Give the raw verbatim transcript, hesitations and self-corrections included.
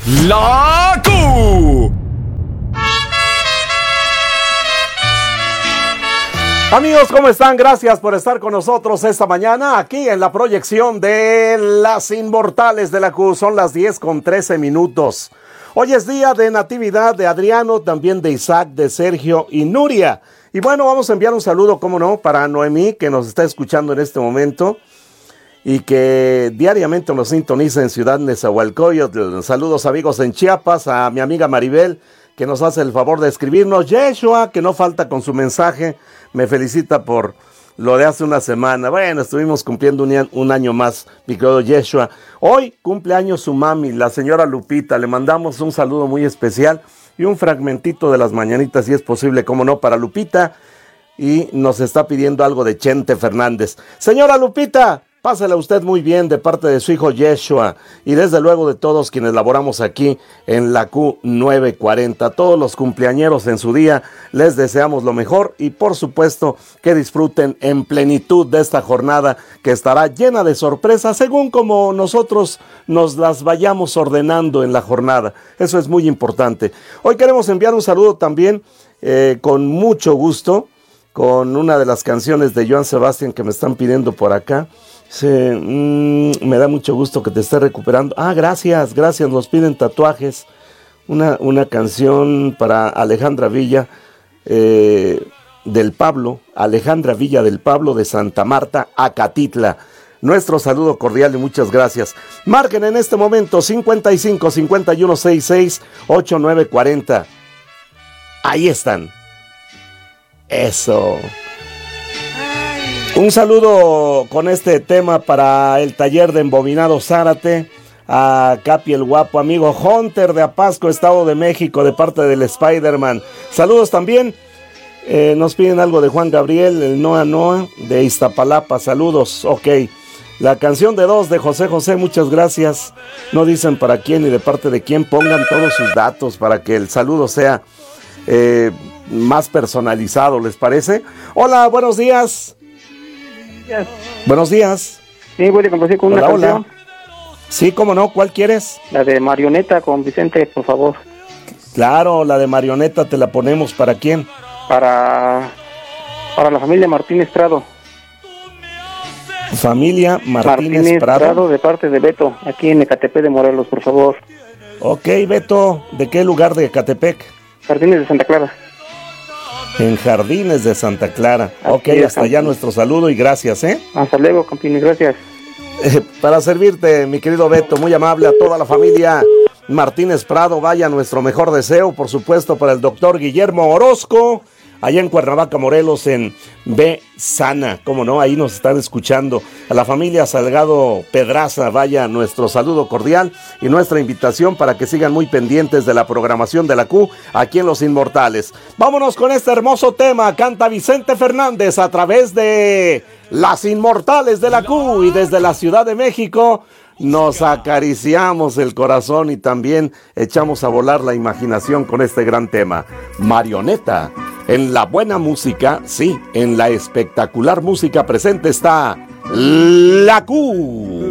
La Q. Amigos, ¿cómo están? Gracias por estar con nosotros esta mañana aquí en la proyección de Las Inmortales de la Q. Son las diez con trece minutos. Hoy es día de natividad de Adriano, también de Isaac, de Sergio y Nuria. Y bueno, vamos a enviar un saludo, cómo no, para Noemí, que nos está escuchando en este momento y que diariamente nos sintoniza en Ciudad Nezahualcóyotl. Saludos, amigos, en Chiapas, a mi amiga Maribel, que nos hace el favor de escribirnos. Yeshua, que no falta con su mensaje, me felicita por lo de hace una semana. Bueno, estuvimos cumpliendo un, un año más, mi querido Yeshua. Hoy cumpleaños su mami, la señora Lupita. Le mandamos un saludo muy especial y un fragmentito de las mañanitas, si es posible, cómo no, para Lupita. Y nos está pidiendo algo de Chente Fernández. Señora Lupita, pásela usted muy bien de parte de su hijo Yeshua y desde luego de todos quienes laboramos aquí en la Q novecientos cuarenta. Todos los cumpleañeros en su día les deseamos lo mejor y por supuesto que disfruten en plenitud de esta jornada que estará llena de sorpresas según como nosotros nos las vayamos ordenando en la jornada. Eso es muy importante. Hoy queremos enviar un saludo también eh, con mucho gusto con una de las canciones de Joan Sebastián que me están pidiendo por acá. Sí, mmm, me da mucho gusto que te esté recuperando. Ah, gracias, gracias. Nos piden tatuajes. Una, una canción para Alejandra Villa eh, del Pablo. Alejandra Villa del Pablo de Santa Marta, Acatitla. Nuestro saludo cordial y muchas gracias. Marquen en este momento cincuenta y cinco, cincuenta y uno, sesenta y seis, ochenta y nueve, cuarenta. Ahí están. Eso. Un saludo con este tema para el taller de Embobinado Zárate, a Capi el guapo, amigo Hunter de Apasco, Estado de México, de parte del Spider-Man. Saludos también, eh, nos piden algo de Juan Gabriel, el Noa Noa de Iztapalapa, saludos, ok. La canción de dos de José José, muchas gracias. No dicen para quién ni de parte de quién, pongan todos sus datos para que el saludo sea eh, más personalizado, ¿les parece? Hola, buenos días. Días. Buenos días. Sí, voy a complacer con hola, una canción. Hola. Sí, cómo no, ¿cuál quieres? La de Marioneta con Vicente, por favor. Claro, la de Marioneta te la ponemos, ¿para quién? Para para la familia Martínez Prado. Familia Martínez, Martínez Prado. Prado, de parte de Beto, aquí en Ecatepec de Morelos, por favor. Ok, Beto, ¿de qué lugar de Ecatepec? Jardines de Santa Clara. En Jardines de Santa Clara. Así ok, es, hasta allá nuestro saludo y gracias, ¿eh? Hasta luego, Campini, gracias. Eh, para servirte, mi querido Beto, muy amable a toda la familia Martínez Prado. Vaya nuestro mejor deseo, por supuesto, para el doctor Guillermo Orozco, allá en Cuernavaca, Morelos, en B. Sana. Cómo no, ahí nos están escuchando. A la familia Salgado Pedraza, vaya nuestro saludo cordial y nuestra invitación para que sigan muy pendientes de la programación de la Q aquí en Los Inmortales. Vámonos con este hermoso tema. Canta Vicente Fernández a través de Las Inmortales de la Q y desde la Ciudad de México. Nos acariciamos el corazón y también echamos a volar la imaginación con este gran tema. Marioneta. En la buena música, sí, en la espectacular música presente está la Q.